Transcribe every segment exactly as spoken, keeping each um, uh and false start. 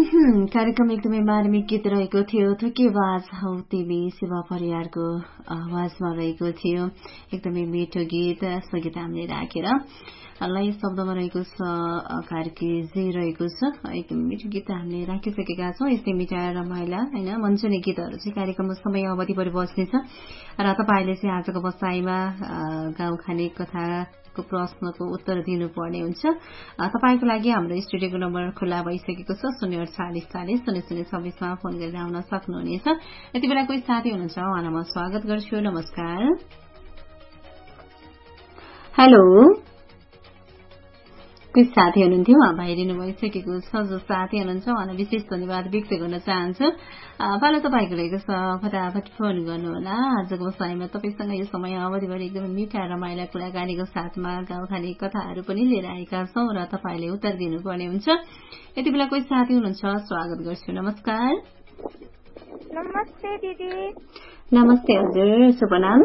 कार्यक्रम एकदमै मार्मिक गीत रहेको थियो। थोकी आवाज हौ तिमी शिवा परियारको आवाजमा रहेको थियो। एकदमै मिठो गीत सङ्गीत हामीले राखेर लय शब्दमा रहेको छ, कार्की जी रहेको छ। एकदम मिठो गीत हामीले राखिसकेका छौँ। यस्तै मिठा रमाइला होइन मञ्चने गीतहरू चाहिँ कार्यक्रमको समय अवधिभर बस्नेछ र तपाईँले चाहिँ आजको बसाइमा गाउँ खाने कथाको प्रश्नको उत्तर दिनुपर्ने हुन्छ। तपाईँको लागि हाम्रो स्टुडियोको नम्बर खुल्ला भइसकेको छ। शून्य अडचालिस चालिस शून्य शून्य छब्बिसमा फोन गरेर आउन सक्नुहुनेछ। यति बेला कोही साथी हुनुहुन्छ, उहाँलाई म स्वागत गर्छु। नमस्कार। हेलो, कोही साथी हुनुहुन्थ्यो, उहाँ बाहिरिनु भइसकेको छ। जो साथी हुनुहुन्छ उहाँलाई विशेष धन्यवाद व्यक्त गर्न चाहन्छु। पालो तपाईँको रहेको छ, फटाफट फोन गर्नुहोला। आजको बसाइमा तपाईँसँग यो समय अवधिभरि एकदमै मिठा रमाइला कुराकानीको साथमा गाउँखाने कथाहरू पनि लिएर आएका छौँ र तपाईँले उत्तर दिनुपर्ने हुन्छ। यति बेला कोही साथी हुनुहुन्छ, स्वागत गर्छु। नमस्कार। नमस्ते दिदी। नमस्ते हजुर, शुभ नाम?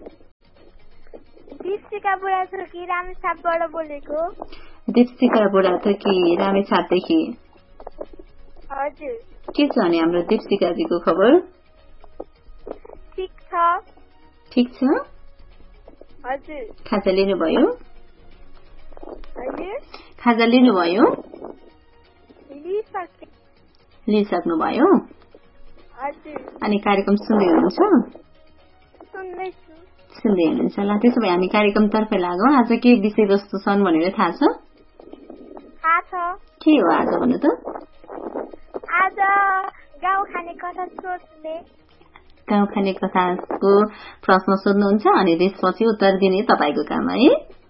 दीप्सिका बुढाथोकी रामेछापबाट बोलेको। दीप्सिका बुढाथोकी रामेछापदेखि। हजुर। के छ अनि हाम्रो दीप्सिकाजीको खबर? ठिक छ। ठिक छ? हजुर। खाजा लिनुभयो? हजुर। खाजा लिनुभयो? लिइसके। लिइसक्नुभयो? हजुर। अनि कार्यक्रम सुन्दै हुनुहुन्छ? सुन्दैछु। सुन्दै हुनुहुन्छ। ल त्यसो भए हामी कार्यक्रमतर्फ लागौँ। आज के विषयवस्तु छन् भनेर थाहा छ? थाहा छ। के हो आज भन्नु त? आज गाउँ खाने कथा सोध्ने। गाउँ खाने कथाको प्रश्न सोध्नुहुन्छ अनि त्यसपछि उत्तर दिने तपाईँको काम है?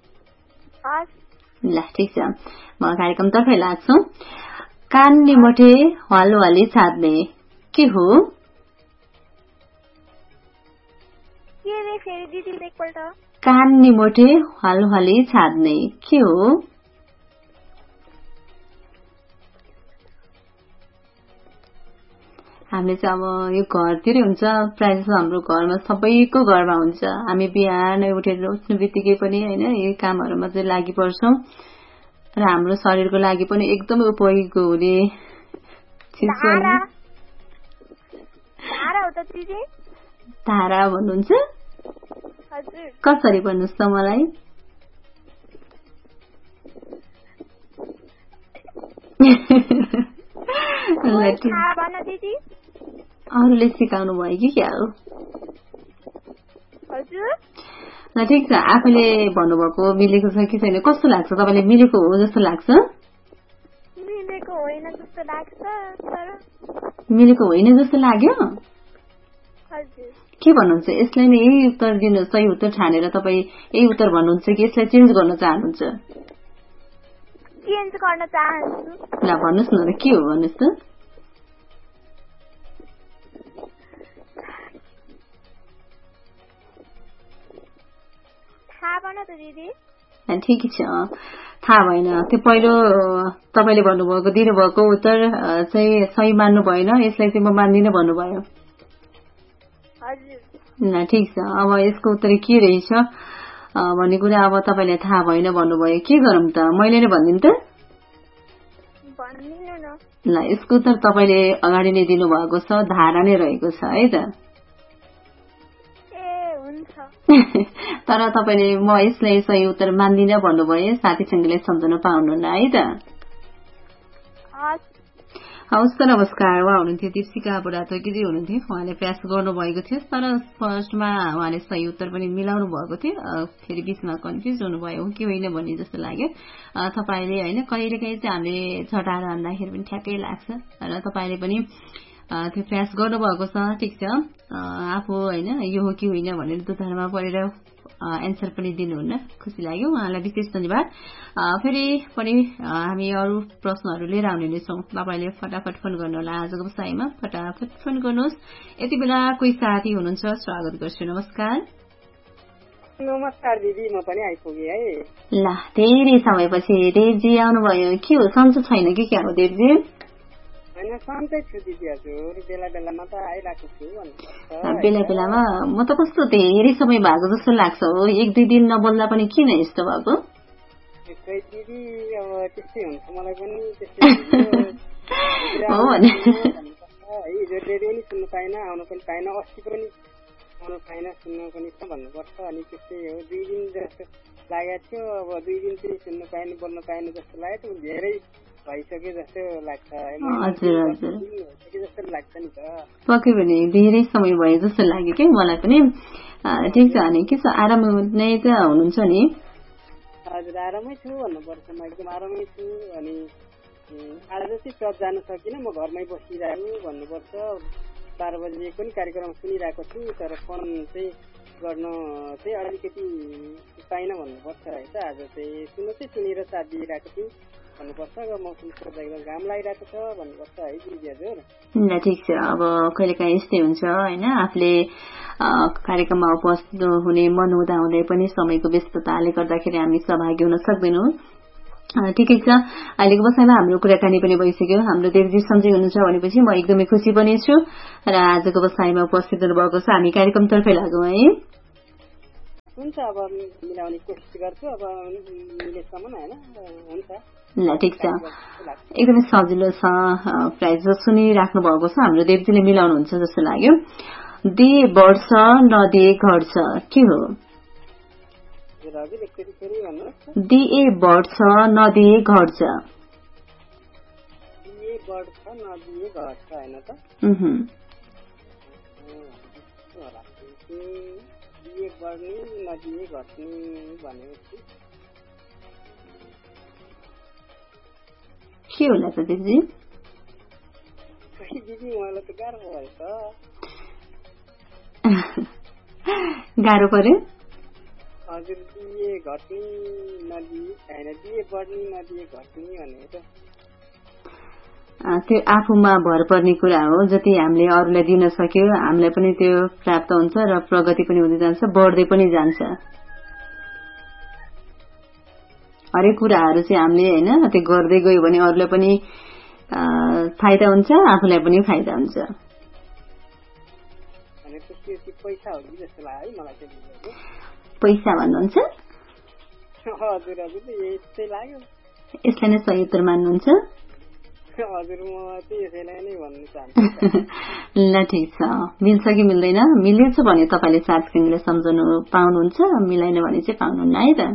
ल ठिक छ, म कार्यक्रमतर्फै लाग्छु। कान निमोठे हलवाली छाड्ने के हो? के रे फेरि दिदी एकपल्ट? कान निमोठे हलवाली छाड्ने के हो? हामीले चाहिँ अब यो घरतिर हुन्छ, प्रायः जस्तो हाम्रो घरमा सबैको घरमा हुन्छ। हामी बिहान उठेर उठ्नु बित्तिकै पनि होइन यही कामहरूमा चाहिँ लागि पर्छौँ र हाम्रो शरीरको लागि पनि एकदमै उपयोगी हुने चिज हो। धारा भन्नुहुन्छ? कसरी भन्नुहोस् त मलाई? अरूले सिकाउनु भयो कि क्या हो? ल ठिक छ, आफूले भन्नुभएको मिलेको छ कि छैन कस्तो लाग्छ तपाईँले? मिलेको हो जस्तो लाग्छ? मिलेको होइन जस्तो लाग्छ। मिलेको होइन जस्तो लाग्यो? के भन्नुहुन्छ? यसलाई नै यही उत्तर दिनु, सही उत्तर ठानेर तपाईँ यही उत्तर भन्नुहुन्छ कि यसलाई चेन्ज गर्न चाहनुहुन्छ? चेन्ज गर्न चाहन्छु। ल भन्नुहोस् न त, के हो भन्नुहोस् त? ठिक छ, थाहा भएन। त्यो पहिलो तपाईँले भन्नुभएको दिनुभएको उत्तर चाहिँ सही मान्नु भएन, यसलाई चाहिँ म मान्दिनँ भन्नुभयो। ल ठिक छ, अब यसको उत्तर के रहेछ भन्ने कुरा अब तपाईँले थाहा भएन भन्नुभयो। के गरौँ त, मैले नै भनिदिनु त? ल यसको उत्तर तपाईँले अगाडि नै दिनुभएको छ, धारा नै रहेको छ है त। तर तपाईँले म यसलाई सही उत्तर मान्दिनँ भन्नुभयो, साथीसँगले सम्झाउन पाउनुहुन्न है त। हवस् त, नमस्कार। उहाँ हुनुहुन्थ्यो दीप्सिका बुढाथोकीजी हुनुहुन्थ्यो, उहाँले प्रयास गर्नुभएको थियो तर फर्स्टमा उहाँले सही उत्तर पनि मिलाउनु भएको थियो, फेरि बिचमा कन्फ्युज हुनुभयो हो कि होइन भन्ने जस्तो लाग्यो तपाईँले होइन। कहिलेकाहीँ चाहिँ हामीले झटाएर भन्दाखेरि पनि ठ्याक्कै लाग्छ र तपाईँले पनि त्यो प्रयास गर्नुभएको छ। ठिक छ, आफू होइन यो हो कि होइन भनेर दुधारमा परेर एन्सर पनि दिनुहुन्न, खुसी लाग्यो, उहाँलाई विशेष धन्यवाद। फेरि पनि हामी अरू प्रश्नहरू लिएर आउने नै छौँ। तपाईँले फटाफट फोन गर्नुहोला, आजको बसाइमा फटाफट फोन गर्नुहोस्। यति बेला कोही साथी हुनुहुन्छ, स्वागत गर्छु। नमस्कार। नमस्कार दिदी, म पनि आइपुगेँ है। ल धेरै समयपछि देवजी आउनुभयो, के हो सन्चो छैन कि क्या हो देवजी? होइन सन्चै छु दिदी हजुर, बेला बेलामा त आइरहेको छु। बेला बेलामा म त कस्तो धेरै समय भएको जस्तो लाग्छ हो, एक दुई दिन नबोल्दा पनि किन यस्तो भएको? दिदी अब त्यस्तै हुन्छ, मलाई पनि त्यस्तै हो भने रेडियो नि सुन्नु पाइन, आउनु पनि पाइन, अस्ति पनि आउनु पाइन, सुन्नु पनि छ भन्नुपर्छ। अनि त्यस्तै हो, दुई दिन जस्तो लागेको थियो। अब दुई दिन चाहिँ सुन्नु पाएन, बोल्नु पाएन जस्तो लाग्यो। धेरै भइसक्यो जस्तो लाग्छ, हजुर हजुर जस्तो लाग्छ नि त। पक्कै पनि धेरै समय भयो जस्तो लाग्यो कि मलाई पनि। ठिक छ, अनि के छ, आराम नै त हुनुहुन्छ नि? हजुर आरामै छु भन्नुपर्छ, म एकदम आरामै छु। अनि आज चाहिँ चर्च जान सकिनँ, म घरमै बसिरहेको भन्नुपर्छ। बाह्र बजी पनि कार्यक्रम सुनिरहेको छु, तर फोन चाहिँ गर्न चाहिँ अलिकति पाइनँ भन्नुपर्छ है त। आज चाहिँ सुन्नु चाहिँ सुनेर साथ दिइरहेको छु भन्नुपर्छ। मौसम एकदम घाम लागिरहेको छ भन्नुपर्छ है दिदी हजुर। ल ठिक छ, अब कहिलेकाहीँ यस्तै हुन्छ होइन, आफूले कार्यक्रममा उपस्थित हुने मन हुँदा हुँदै पनि समयको व्यस्तताले गर्दाखेरि हामी सहभागी हुन सक्दैनौँ। ठिकै छ, अहिलेको बसाइमा हाम्रो कुराकानी पनि भइसक्यो। हाम्रो देवजी सन्चै हुनुहुन्छ भनेपछि म एकदमै खुसी पनि छु र आजको बसाइमा उपस्थित हुनुभएको छ। हामी कार्यक्रमतर्फै लागौँ है। हुन्छ, अब मिलाउने कोसिस गर्छु, अब मिलेसम्म होइन। हुन्छ ल ठिक छ, एकदमै सजिलो छ। प्रायः जसो सुनिराख्नु भएको छ, हाम्रो देवजीले मिलाउनुहुन्छ जस्तो लाग्यो। दिए बढ्छ नदिए घट्छ, के हो? दिए बढ्छ नदिए घट्छ। दिए बढ्छ नदिए घट्छ हैन त? दिए बढ्ने नदिए घट्ने भनेपछि के होला त दिदी? दिदी मलाई त गाह्रो भयो त। गाह्रो पर्यो? हजुर, दिए घट्ने नदिए होइन, दिए बढ्ने नदिए घट्ने भनेको त्यो आफूमा भर पर्ने कुरा हो। जति हामीले अरूलाई दिन सक्यो हामीलाई पनि त्यो प्राप्त हुन्छ र प्रगति पनि हुँदै जान्छ, बढ्दै पनि जान्छ। हरेक कुराहरू चाहिँ हामीले होइन त्यो गर्दै गयो भने अरूलाई पनि फाइदा हुन्छ, आफूलाई पनि फाइदा हुन्छ। पैसा हो कि जस्तो लाग्यो मलाई चाहिँ। पैसा भन्नुहुन्छ? हजुर हजुर, यस्तै लाग्यो। यसलाई नै सही उत्तर मान्नुहुन्छ? हजुर, म चाहिँ यसैलाई नै भन्नु चाहन्छु। ल ठिक छ, मिल्छ कि मिल्दैन? मिलेछ भने तपाईँले साथ केन्द्रलाई सम्झाउनु पाउनुहुन्छ, मिलाएन भने चाहिँ पाउनुहुन्न है त।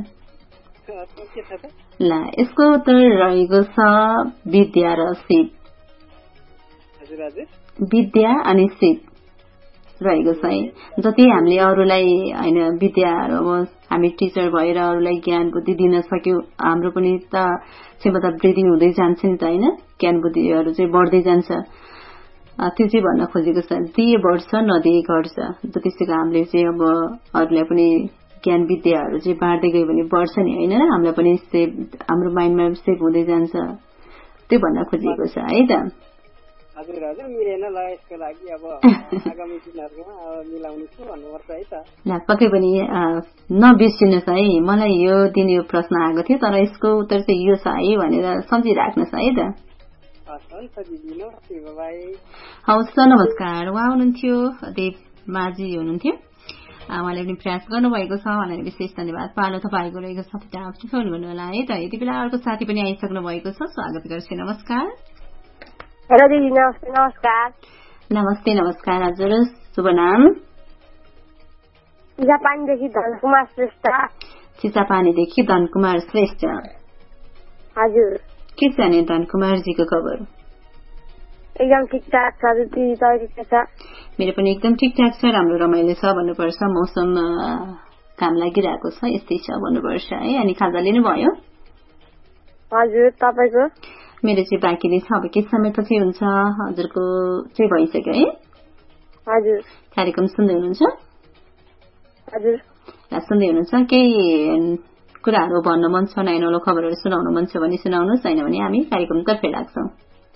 ल यसको उत्तर रहेको छ विद्या र सिप। हजुर हजुर, विद्या अनि सिप रहेको छ है। जति हामीले अरूलाई होइन विद्याहरू, अब हामी टिचर भएर अरूलाई ज्ञान बुद्धि दिन सक्यौँ, हाम्रो पनि त क्षमता वृद्धि हुँदै जान्छ नि त होइन, ज्ञान बुद्धिहरू चाहिँ बढ्दै जान्छ। त्यो चाहिँ भन्न खोजेको छ, दिए बढ्छ नदिए घट्छ। त्यसैको हामीले चाहिँ अब अरूलाई पनि ज्ञान विद्याहरू चाहिँ बाँड्दै गयो भने बढ्छ नि होइन, हामीलाई पनि सेभ, हाम्रो माइन्डमा सेभ हुँदै जान्छ, त्यो भन्न खोजिएको छ है त। हजुर हजुर, मिलेन ल, यसको लागि अब आगामी दिनहरूमा मिलाउने छु भन्नुपर्छ है त। ल पक्कै पनि नबिर्सिनुहोस् है, मलाई यो दिन यो प्रश्न आएको थियो तर यसको उत्तर चाहिँ यो छ है भनेर सम्झिराख्नुहोस् है त। हुन्छ दिदी, नमस्ते, बाइ। हवस् त, नमस्कार। उहाँ हुनुहुन्थ्यो देव माझी हुनुहुन्थ्यो, उहाँले पनि प्रयास गर्नुभएको छ, उहाँलाई विशेष धन्यवाद। पालो तपाईँको रहेको छ, फोन गर्नु होला है त। यति बेला अर्को साथी पनि आइसक्नु भएको छ, स्वागत गर्छु। नमस्कार। हेलो दिदी, नमस्ते। नमस्कार। नमस्ते नमस्कार। हजुर शुभ नाम? चिसापानीदेखि धनकुमार श्रेष्ठ। चिसापानीदेखि धनकुमार श्रेष्ठ। हजुर, के छ नि धनकुमारजीको खबर? एकदम ठिकठाक छ दिदी, तपाईँको छ? मेरो पनि एकदम ठिकठाक छ, राम्रो रमाइलो छ भन्नुपर्छ। मौसम काम लागिरहेको छ, यस्तै छ भन्नुपर्छ है। अनि खाजा लिनुभयो? हजुर, तपाईँको? मेरो चाहिँ बाँकी नै छ, अब के समयपछि हुन्छ। हजुरको चाहिँ भइसक्यो है? हजुर। कार्यक्रम सुन्दै हुनुहुन्छ? हजुर। सुन्दै हुनुहुन्छ? केही कुराहरू भन्नु मन छ, नयाँ नौलो खबरहरू सुनाउनु मन छ भने सुनाउनुहोस्, छैन भने हामी कार्यक्रम तर्फै लाग्छौँ।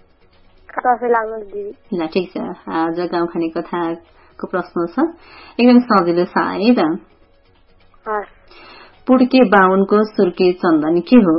ल ठिक छ, आज गाउँ खाने कथाको प्रश्न छ, एकदम सजिलो छ है त। पुड्के बाहुनको सुर्के चन्दन के हो?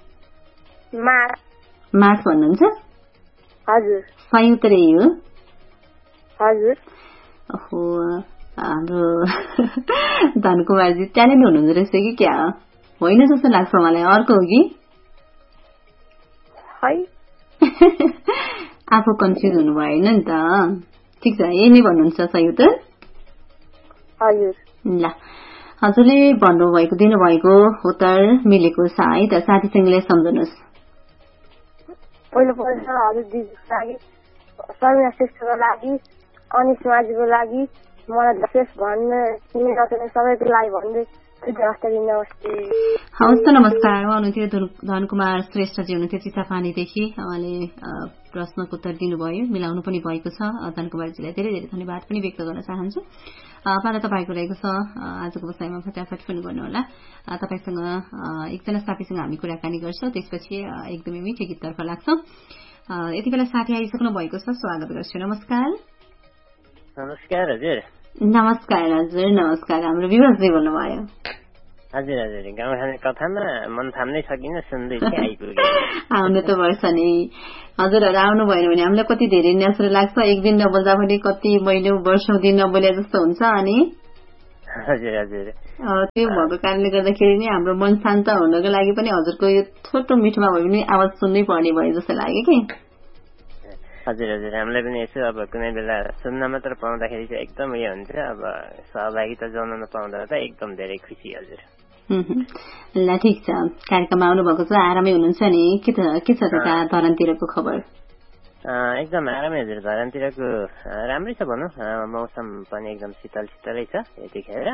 मास भन्नुहुन्छ? हजुर। सही उत्तर यही हो? हजुर। ओहो, हाम्रो धनकुमारजी ट्यालेन्ट हुनुहुँदो रहेछ कि क्या हो? होइन जस्तो लाग्छ मलाई, अर्को हो कि? आफू कन्फ्युज हुनु भएन नि त। ठिक छ, यही नै भन्नुहुन्छ सही उत्तर? हजुर। ल हजुरले भन्नुभएको दिनुभएको उत्तर मिलेको छ है त। साथीसँगले सम्झनुहोस्। पहिलो पल्ट हजुर दिदीको लागि, समिना श्रेष्ठको लागि, अनिस माझीको लागि, मलाई विशेष भन्ने सबैको लागि भन्दै हवस् त, नमस्कार। उहाँ हुनुहुन्थ्यो धनकुमार श्रेष्ठजी हुनुहुन्थ्यो चिसापानीदेखि। उहाँले प्रश्नको उत्तर दिनुभयो, मिलाउनु पनि भएको छ। धनकुमारजीलाई धेरै धेरै धन्यवाद पनि व्यक्त गर्न चाहन्छु। पाला तपाईँको रहेको छ आजको विषयमा, फटाफट फोन गर्नुहोला। तपाईँसँग एकजना साथीसँग हामी कुराकानी गर्छौँ, त्यसपछि एकदमै मिठो गीततर्फ लाग्छौँ। यति बेला साथी आइसक्नु भएको छ, स्वागत गर्छु। नमस्कार। नमस्कार हजुर। नमस्कार हजुर। नमस्कार, हाम्रो विवासजी बोल्नुभयो। हजुर हजुर, गाउँ खाने कथामा मन थाम्नै सकिन सुन्दैछु, आइपुगे। आउनु त पर्छ नि हजुरहरू, आउनु भएन भने हामीलाई कति धेरै न्यास्रो लाग्छ। एक दिन नबोल्दा पनि कति महिनौ वर्षौं दिन नबोले जस्तो हुन्छ। अनि हजुर हजुर, त्यो भएको कारणले गर्दाखेरि नै हाम्रो मन शान्त हुनको लागि पनि हजुरको यो छोटो मिठोमा भए पनि आवाज सुन्नै पर्ने भयो जस्तो लाग्यो कि। हजुर हजुर, हामीलाई पनि यसो अब कुनै बेला सुन्न मात्र पाउँदाखेरि चाहिँ एकदम उयो हुन्छ। अब सहभागिता जनाउन पाउँदा त एकदम धेरै खुसी। हजुर ल ठिक छ, कार्यक्रममा आउनुभएको छ, आरामै हुनुहुन्छ नि? के के छ त्यता धरानतिरको खबर? एकदम आरामै हजुर, धरानतिरको राम्रै छ भनौँ। मौसम पनि एकदम शीतल शीतलै छ यतिखेर।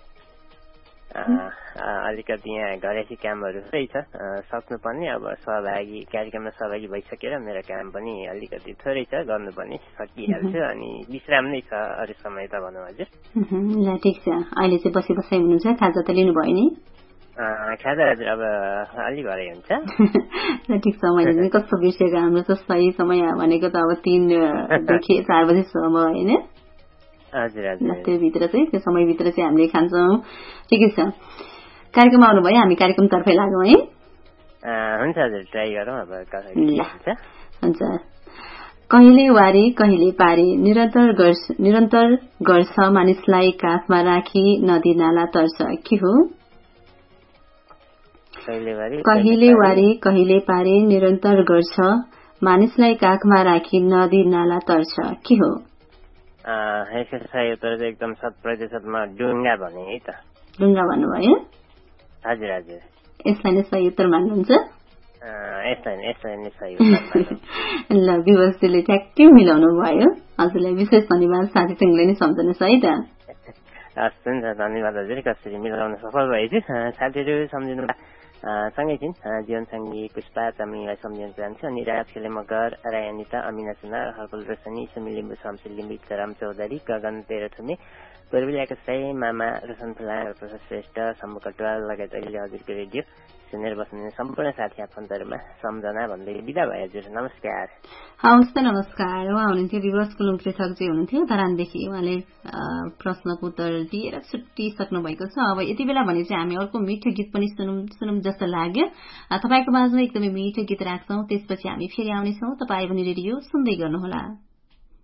अलिकति यहाँ घरेसी कामहरू चाहिँ छ सक्नुपर्ने। अब सहभागी कार्यक्रममा सहभागी भइसकेर मेरो काम पनि अलिकति थोरै छ, गर्नुपर्ने सकिहाल्छ। अनि विश्राम नै छ अरू समय त भनौँ हजुर। ल ठिक छ, अहिले चाहिँ बसी बसाइ हुनुहुन्छ, खाजा त लिनुभयो नि? खाजा हजुर अब अलि भरै हुन्छ। ल ठिक छ, मैले पनि कस्तो बिर्सेको, हाम्रो त सही समय भनेको त अब तीनदेखि चार बजीसम्म होइन? हजुर हजुर, त्यो भित्र चाहिँ त्यो समयभित्र चाहिँ हामीले खान्छौँ। ठिकै छ, कार्यक्रममा आउनुभयो, हामी कार्यक्रमतर्फै लागौँ है? हुन्छ हजुर, ट्राई गरौँ। अब हुन्छ। कहिले वारी कहिले पारी, निरन्तर गर्छ निरन्तर गर्छ मानिसलाई काखमा राखी, नदी नाला तर्छ, के हो? कहिले वारी कहिले पारी, निरन्तर गर्छ मानिसलाई काखमा राखी, नदी नाला तर्छ, के हो? यसको सही उत्तर चाहिँ एकदम शत प्रतिशतमा डुङ्गा भने है त। डुङ्गा भन्नुभयो? हजुर हजुर, यसलाई नै सही उत्तर मान्नुहुन्छ? यसलाई यसलाई नै सही उत्तर। ल विवशजीले ठ्याक्कै मिलाउनु भयो, हजुरलाई विशेष धन्यवाद। साथीसँगले नै सम्झनुहोस् है त। हस् हुन्छ, धन्यवाद हजुर। कसरी मिलाउन सफल भएछु। साथीहरू सम्झिनु सँगै छिन् जीवनसँगी पुष्पा चामलिङलाई सम्झिन चाहन्छु। अनि राज खेले मगर, राय अनिता, अमिना सुनार, हर्पल रोशनी, सुमी लिम्बू, शमशेर लिम्बू, राम चौधरी, गगन तेह्रथुमे, पूर्विलियाको साई मामा, रोशन फुला, प्रसाद श्रेष्ठ, शम्भु कटवाल लगायत अहिले हजुरको रेडियो सुनेर बस्ने सम्पूर्ण साथी आफन्तहरूमा सम्झना भन्दै बिदा भयो हजुर। नमस्कार। हवस् त, नमस्कार। उहाँ हुनुहुन्थ्यो विवश कुलुङ कृषकजी हुनुहुन्थ्यो धरानदेखि। उहाँले प्रश्नको उत्तर दिएर छुट्टिसक्नु भएको छ। अब यति बेला भने चाहिँ हामी अर्को मिठो गीत पनि सुनौँ सुनौँ जस्तो लाग्यो। तपाईँको माझमा एकदमै मिठो गीत राख्छौँ, त्यसपछि हामी फेरि आउनेछौँ। तपाईँ पनि रेडियो सुन्दै गर्नुहोला।